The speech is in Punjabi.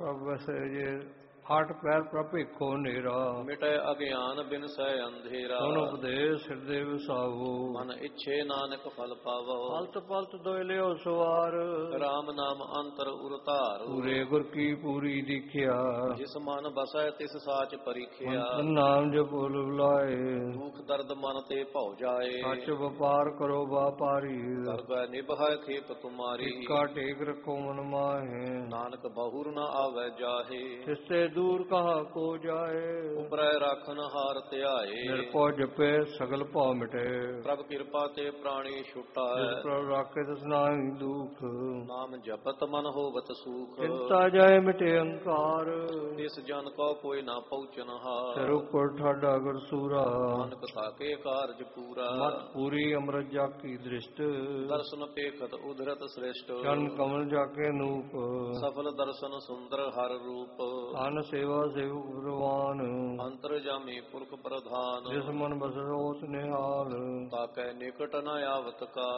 ਪ੍ਰਭ ਵਸੈ ਜੇ ਹਟ ਪੈਰ ਪ੍ਰਭ ਭੇਖੋ ਨੇਰਾ ਮਿਟੈ ਅਗਿਆਨ ਬਿਨਸੈ ਅੰਧੇਰਾ ਸੁਨ ਉਪਦੇਸ਼ ਹਿਰਦੇ ਵਸਾਵੋ ਮਨ ਇੱਛੇ ਨਾਨਕ ਫਲ ਪਾਵੋ ਪਲਤ ਪਲਤ ਦੋਇ ਲਿਓ ਸਵਾਰ ਰਾਮ ਨਾਮ ਅੰਤਰ ਉਰ ਧਾਰੂ ਪੂਰੇ ਗੁਰ ਕੀ ਪੂਰੀ ਦੀਖਿਆ ਜਿਸ ਮਨ ਬਸੈ ਤਿਸ ਸਾਚ ਪਰੀਖਿਆ ਮੰਤਨ ਨਾਮ ਜਪੁ ਬੁਲਾਏ ਦੁਖ ਦਰਦ ਮਨ ਤੇ ਭਉ ਜਾਏ ਸੱਚ ਵਪਾਰ ਕਰੋ ਵਾਪਾਰੀ ਦਰਗਹਿ ਨਿਭੈ ਖੇਪ ਤੁਮਾਰੀ ਟਿਕਾ ਟੇਕ ਰੱਖੋ ਮਨ ਮਾਹੇ ਨਾਨਕ ਬਹੁਰ ਨ ਆਵੈ ਜਾਹੇ ਤਿਸਤੇ ਦੂਰ ਕਹਾ ਕੋ ਜਾਏ ਉਪਰੈ ਰਾਖਨ ਹਾਰ ਧਿਆਏ ਨਿਰਭਉ ਜਪੇ ਸਗਲ ਭਉ ਮਿਟੇ ਪ੍ਰਭ ਕਿਰਪਾ ਤੇ ਪ੍ਰਾਣੀ ਛੁਟੈ ਜਿਸ ਪ੍ਰਭ ਰਾਖੇ ਤਿਸ ਨਾਹੀ ਦੁਖ ਨਾਮ ਜਪਤ ਮਨ ਹੋਵਤ ਸੂਖ ਚਿੰਤਾ ਜਾਏ ਮਿਟੇ ਅੰਕਾਰ ਇਸ ਜਨ ਕੋ ਕੋਈ ਨਾ ਪਹੁੰਚਨ ਹਾਰ ਸਿਰ ਉਪਰ ਠਾਡਾ ਗੁਰ ਸੂਰਾ ਨਾਨਕ ਸਾਕੇ ਕਾਰਜ ਪੂਰਾ ਮਤ ਪੂਰੀ ਅੰਮ੍ਰਿਤ ਜਾਕੀ ਦ੍ਰਿਸ਼ਟ ਦਰਸ਼ਨ ਪੇਖਤ ਉਧਰਤ ਸ੍ਰੇਸ਼ਟ ਚਰਨ ਕਮਲ ਜਾਕੇ ਨੂਪ ਸਫਲ ਦਰਸ਼ਨ ਸੁੰਦਰ ਹਰ ਰੂਪ ਅਨ ਸੇਵਾ ਸੇਵ ਗੁਰਵਾਨ ਅੰਤਰ ਜਾਮੀ ਪੁਰਖ ਪ੍ਰਧਾਨ ਜਿਸ ਮਨ ਬਸੈ ਹੋਸ ਨਿਹਾਲ ਤਾਕੈ ਨਿਕਟ ਨ ਆਵਤ ਕਾ